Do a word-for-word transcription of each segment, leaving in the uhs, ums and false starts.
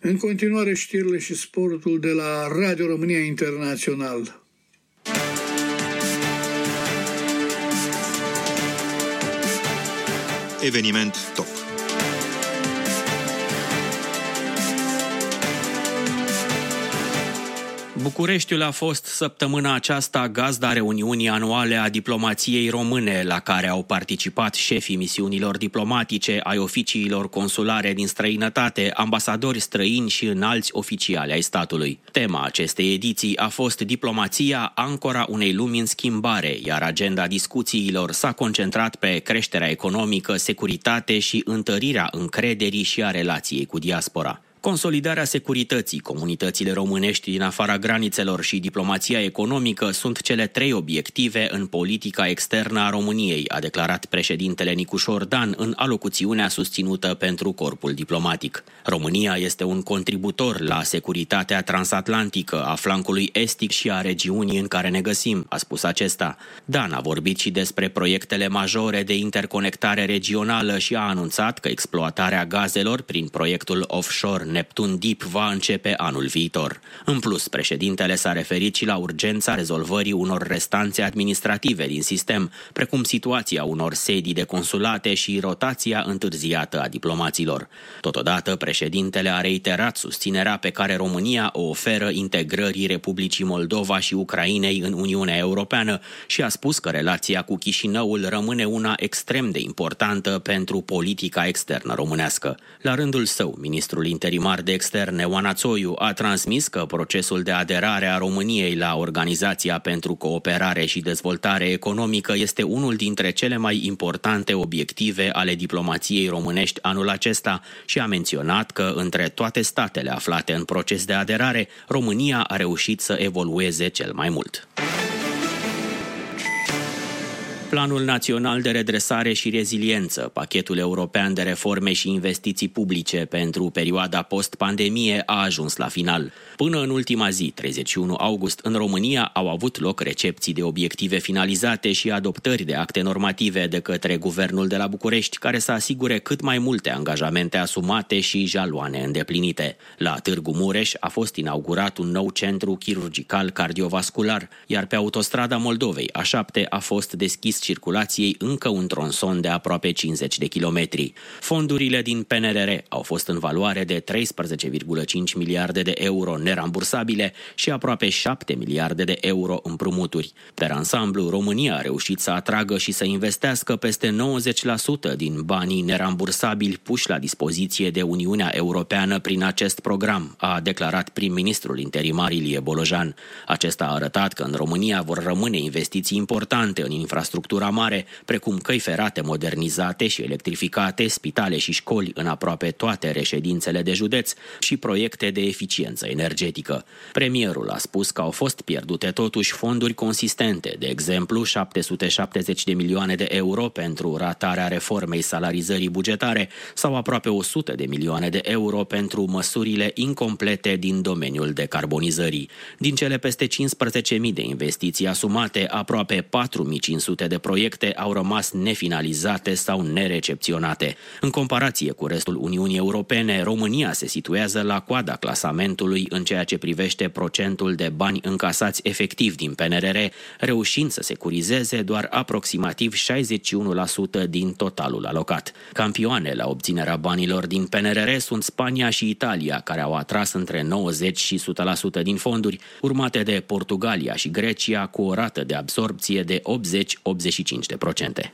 În continuare știrile și sportul de la Radio România Internațional. Eveniment top. Bucureștiul a fost săptămâna aceasta gazda reuniunii anuale a diplomației române, la care au participat șefii misiunilor diplomatice ai oficiilor consulare din străinătate, ambasadori străini și înalți oficiali ai statului. Tema acestei ediții a fost diplomația, ancora unei lumi în schimbare, iar agenda discuțiilor s-a concentrat pe creșterea economică, securitate și întărirea încrederii și a relației cu diaspora. Consolidarea securității, comunitățile românești din afara granițelor și diplomația economică sunt cele trei obiective în politica externă a României, a declarat președintele Nicușor Dan în alocuțiunea susținută pentru corpul diplomatic. România este un contributor la securitatea transatlantică a flancului estic și a regiunii în care ne găsim, a spus acesta. Dan a vorbit și despre proiectele majore de interconectare regională și a anunțat că exploatarea gazelor prin proiectul offshore Neptun Deep va începe anul viitor. În plus, președintele s-a referit și la urgența rezolvării unor restanțe administrative din sistem, precum situația unor sedii de consulate și rotația întârziată a diplomaților. Totodată, președintele a reiterat susținerea pe care România o oferă integrării Republicii Moldova și Ucrainei în Uniunea Europeană și a spus că relația cu Chișinăul rămâne una extrem de importantă pentru politica externă românească. La rândul său, ministrul interimar de externe Oana Țoiu a transmis că procesul de aderare a României la Organizația pentru Cooperare și Dezvoltare Economică este unul dintre cele mai importante obiective ale diplomației românești anul acesta și a menționat că între toate statele aflate în proces de aderare, România a reușit să evolueze cel mai mult. Planul Național de Redresare și Reziliență, pachetul european de reforme și investiții publice pentru perioada post-pandemie, a ajuns la final. Până în ultima zi, treizeci și unu august, în România au avut loc recepții de obiective finalizate și adoptări de acte normative de către Guvernul de la București, care să asigure cât mai multe angajamente asumate și jaloane îndeplinite. La Târgu Mureș a fost inaugurat un nou centru chirurgical cardiovascular, iar pe autostrada Moldovei A șapte a fost deschis circulației încă un tronson de aproape cincizeci de kilometri. Fondurile din P N R R au fost în valoare de treisprezece virgulă cinci miliarde de euro nerambursabile și aproape șapte miliarde de euro împrumuturi. Per ansamblu, România a reușit să atragă și să investească peste nouăzeci la sută din banii nerambursabili puși la dispoziție de Uniunea Europeană prin acest program, a declarat prim-ministrul interimar Ilie Bolojan. Acesta a arătat că în România vor rămâne investiții importante în infrastructura mare, precum căi ferate modernizate și electrificate, spitale și școli în aproape toate reședințele de județ și proiecte de eficiență energetică. Premierul a spus că au fost pierdute totuși fonduri consistente, de exemplu șapte sute șaptezeci de milioane de euro pentru ratarea reformei salarizării bugetare sau aproape o sută de milioane de euro pentru măsurile incomplete din domeniul decarbonizării. Din cele peste cincisprezece mii de investiții asumate, aproape patru mii cinci sute de proiecte au rămas nefinalizate sau nerecepționate. În comparație cu restul Uniunii Europene, România se situează la coada clasamentului în ceea ce privește procentul de bani încasați efectiv din P N R R, reușind să securizeze doar aproximativ șaizeci și unu la sută din totalul alocat. Campioane la obținerea banilor din P N R R sunt Spania și Italia, care au atras între nouăzeci și o sută la sută din fonduri, urmate de Portugalia și Grecia cu o rată de absorbție de optzeci la optzeci și cinci la sută.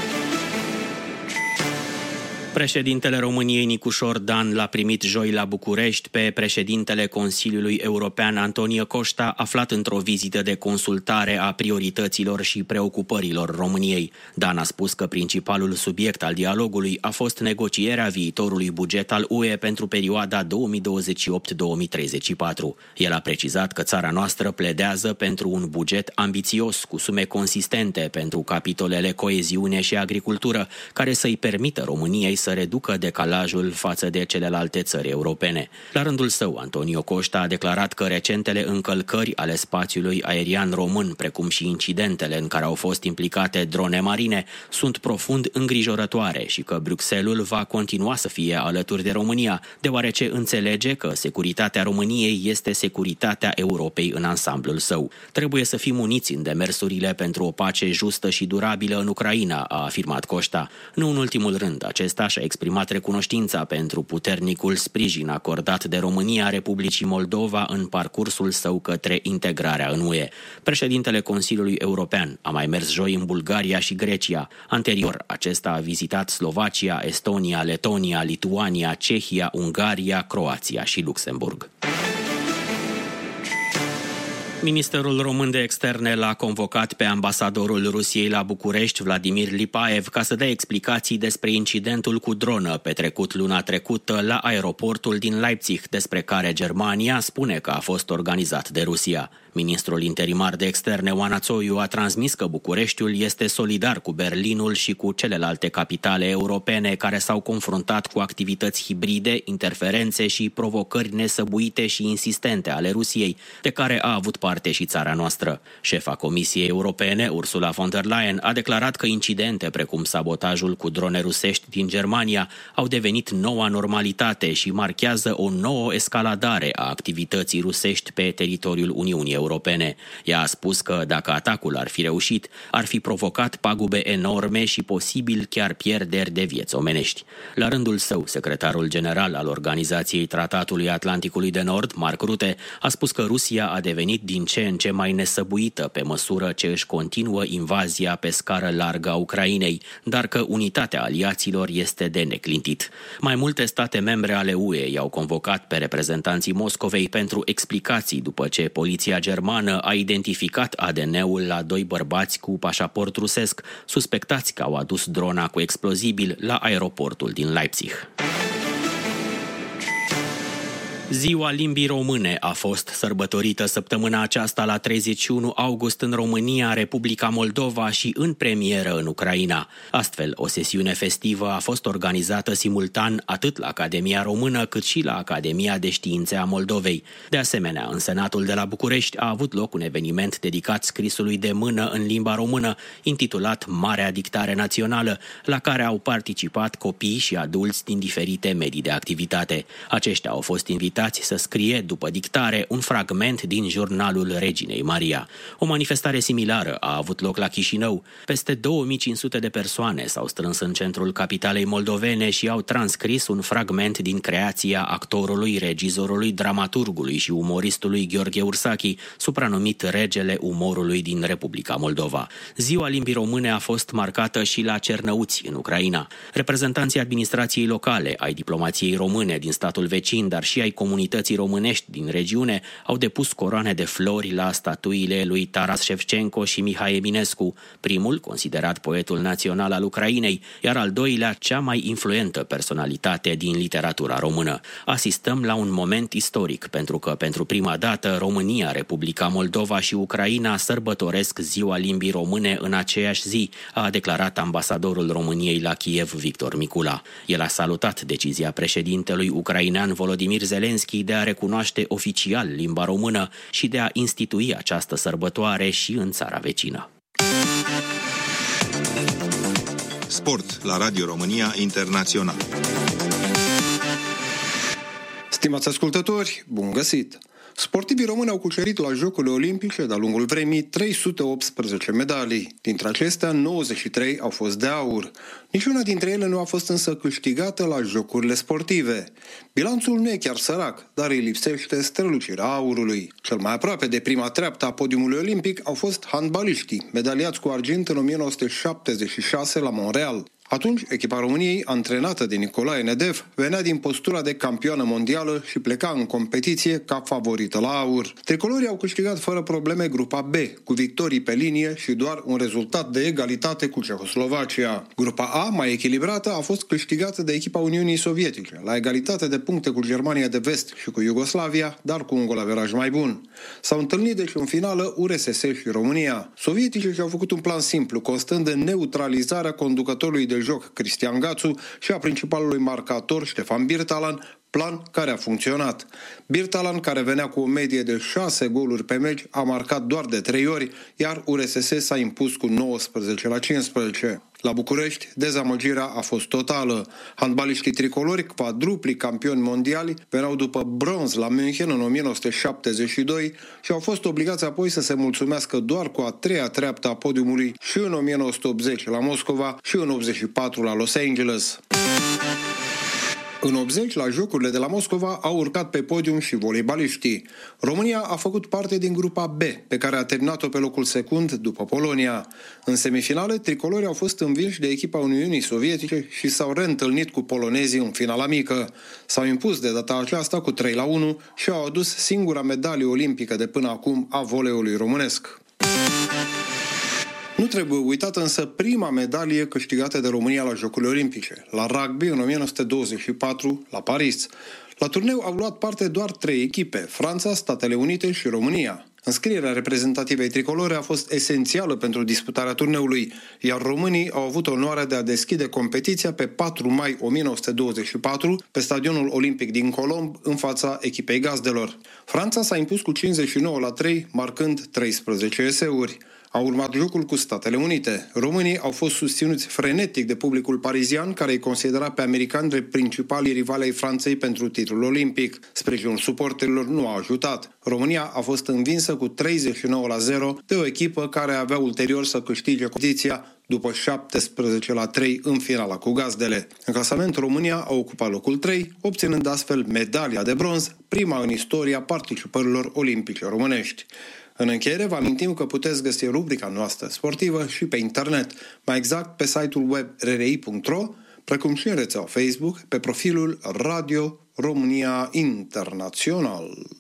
Președintele României Nicușor Dan l-a primit joi la București pe președintele Consiliului European Antonio Costa, aflat într-o vizită de consultare a priorităților și preocupărilor României. Dan a spus că principalul subiect al dialogului a fost negocierea viitorului buget al U E pentru perioada două mii douăzeci și opt două mii treizeci și patru. El a precizat că țara noastră pledează pentru un buget ambițios, cu sume consistente pentru capitolele coeziune și agricultură, care să-i permită României să să reducă decalajul față de celelalte țări europene. La rândul său, Antonio Costa a declarat că recentele încălcări ale spațiului aerian român, precum și incidentele în care au fost implicate drone marine, sunt profund îngrijorătoare și că Bruxelles va continua să fie alături de România, deoarece înțelege că securitatea României este securitatea Europei în ansamblul său. Trebuie să fim uniți în demersurile pentru o pace justă și durabilă în Ucraina, a afirmat Costa. Nu în ultimul rând, acesta și-a exprimat recunoștința pentru puternicul sprijin acordat de România Republicii Moldova în parcursul său către integrarea în U E. Președintele Consiliului European a mai mers joi în Bulgaria și Grecia. Anterior, acesta a vizitat Slovacia, Estonia, Letonia, Lituania, Cehia, Ungaria, Croația și Luxemburg. Ministerul român de externe l-a convocat pe ambasadorul Rusiei la București, Vladimir Lipaev, ca să dea explicații despre incidentul cu dronă petrecut luna trecută la aeroportul din Leipzig, despre care Germania spune că a fost organizat de Rusia. Ministrul interimar de externe, Oana Țoiu, a transmis că Bucureștiul este solidar cu Berlinul și cu celelalte capitale europene care s-au confruntat cu activități hibride, interferențe și provocări nesăbuite și insistente ale Rusiei, de care a avut parte și țara noastră. Șefa Comisiei Europene, Ursula von der Leyen, a declarat că incidente precum sabotajul cu drone rusești din Germania au devenit noua normalitate și marchează o nouă escaladare a activității rusești pe teritoriul Uniunii Europene. Ea a spus că dacă atacul ar fi reușit, ar fi provocat pagube enorme și posibil chiar pierderi de vieți omenești. La rândul său, secretarul general al Organizației Tratatului Atlanticului de Nord, Mark Rutte, a spus că Rusia a devenit din ce în ce mai nesăbuită pe măsură ce își continuă invazia pe scară largă a Ucrainei, dar că unitatea aliaților este de neclintit. Mai multe state membre ale U E i-au convocat pe reprezentanții Moscovei pentru explicații după ce poliția germană a identificat A D N-ul la doi bărbați cu pașaport rusesc, suspectați că au adus drona cu explozibil la aeroportul din Leipzig. Ziua limbii române a fost sărbătorită săptămâna aceasta la treizeci și unu august în România, Republica Moldova și în premieră în Ucraina. Astfel, o sesiune festivă a fost organizată simultan atât la Academia Română cât și la Academia de Științe a Moldovei. De asemenea, în Senatul de la București a avut loc un eveniment dedicat scrisului de mână în limba română, intitulat Marea Dictare Națională, la care au participat copii și adulți din diferite medii de activitate. Aceștia au fost invitați să scrie, după dictare, un fragment din jurnalul Reginei Maria. O manifestare similară a avut loc la Chișinău. Peste două mii cinci sute de persoane s-au strâns în centrul capitalei moldovene și au transcris un fragment din creația actorului, regizorului, dramaturgului și umoristului Gheorghe Ursachi, supranumit Regele Umorului din Republica Moldova. Ziua limbii române a fost marcată și la Cernăuți, în Ucraina. Reprezentanții administrației locale, ai diplomației române din statul vecin, dar și ai comunității românești din regiune au depus coroane de flori la statuile lui Taras Șevcenco și Mihai Eminescu, primul considerat poetul național al Ucrainei, iar al doilea cea mai influentă personalitate din literatura română. Asistăm la un moment istoric, pentru că pentru prima dată România, Republica Moldova și Ucraina sărbătoresc Ziua limbii române în aceeași zi, a declarat ambasadorul României la Kiev, Victor Micula. El a salutat decizia președintelui ucrainean Volodymyr Zelenski de a recunoaște oficial limba română și de a institui această sărbătoare și în țara vecină. Sport la Radio România Internațional. Stimați ascultători, bun găsit! Sportivii români au cucerit la Jocurile Olimpice de-a lungul vremii trei sute optsprezece medalii. Dintre acestea, nouăzeci și trei au fost de aur. Niciuna dintre ele nu a fost însă câștigată la Jocurile Sportive. Bilanțul nu e chiar sărac, dar îi lipsește strălucirea aurului. Cel mai aproape de prima treaptă a podiumului olimpic au fost handbaliștii, medaliați cu argint în o mie nouă sute șaptezeci și șase la Montreal. Atunci, echipa României, antrenată de Nicolae Nedev, venea din postura de campioană mondială și pleca în competiție ca favorită la aur. Tricolorii au câștigat fără probleme grupa B, cu victorii pe linie și doar un rezultat de egalitate cu Cehoslovacia. Grupa A, mai echilibrată, a fost câștigată de echipa Uniunii Sovietice, la egalitate de puncte cu Germania de Vest și cu Iugoslavia, dar cu un golaveraj mai bun. S-au întâlnit deci în finală U R S S și România. Sovieticii și-au făcut un plan simplu, constând în neutralizarea conducătorului de de joc Cristian Gațu și a principalului marcator Ștefan Birtalan, plan care a funcționat. Birtalan, care venea cu o medie de șase goluri pe meci, a marcat doar de trei ori, iar U R S S s-a impus cu nouăsprezece la cincisprezece. La București, dezamăgirea a fost totală. Handbaliștii tricolori, quadrupli campioni mondiali, veneau după bronz la München în o mie nouă sute șaptezeci și doi și au fost obligați apoi să se mulțumească doar cu a treia treaptă a podiumului și în o mie nouă sute optzeci la Moscova și în optzeci și patru la Los Angeles. În optzeci, la Jocurile de la Moscova, au urcat pe podium și voleibaliștii. România a făcut parte din grupa B, pe care a terminat-o pe locul secund după Polonia. În semifinale, tricolorii au fost învinși de echipa Uniunii Sovietice și s-au reîntâlnit cu polonezii în finala mică. S-au impus de data aceasta cu trei la unu și au adus singura medalie olimpică de până acum a voleiului românesc. Nu trebuie uitată însă prima medalie câștigată de România la Jocurile Olimpice, la rugby în o mie nouă sute douăzeci și patru, la Paris. La turneu au luat parte doar trei echipe, Franța, Statele Unite și România. Înscrierea reprezentativei tricolore a fost esențială pentru disputarea turneului, iar românii au avut onoarea de a deschide competiția pe patru mai o mie nouă sute douăzeci și patru pe stadionul olimpic din Colomb, în fața echipei gazdelor. Franța s-a impus cu cincizeci și nouă la trei, marcând treisprezece eseuri. A urmat jocul cu Statele Unite. Românii au fost susținuți frenetic de publicul parizian, care îi considera pe americani drept principalii rivali ai Franței pentru titlul olimpic. Sprijinul suporterilor nu a ajutat. România a fost învinsă cu treizeci și nouă la zero de o echipă care avea ulterior să câștige competiția după șaptesprezece la trei în finala cu gazdele. În clasament, România a ocupat locul trei, obținând astfel medalia de bronz, prima în istoria participărilor olimpice românești. În încheiere, vă amintim că puteți găsi rubrica noastră sportivă și pe internet, mai exact pe site-ul web r r i punct r o, precum și în rețeaua Facebook, pe profilul Radio România Internațional.